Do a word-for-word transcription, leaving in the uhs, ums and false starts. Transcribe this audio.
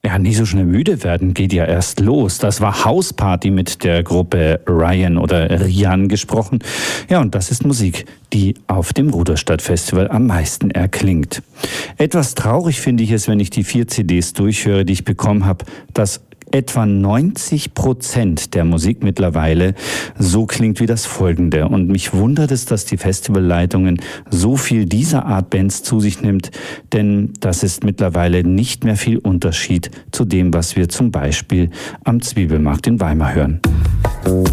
Ja, nie so schnell müde werden geht ja erst los. Das war Hausparty mit der Gruppe Ryan oder Rian gesprochen. Ja, und das ist Musik, die auf dem Ruderstadt-Festival am meisten erklingt. Etwas traurig finde ich es, wenn ich die vier C Ds durchhöre, die ich bekommen habe, dass etwa neunzig Prozent der Musik mittlerweile so klingt wie das folgende. Und mich wundert es, dass die Festivalleitungen so viel dieser Art Bands zu sich nimmt, denn das ist mittlerweile nicht mehr viel Unterschied zu dem, was wir zum Beispiel am Zwiebelmarkt in Weimar hören.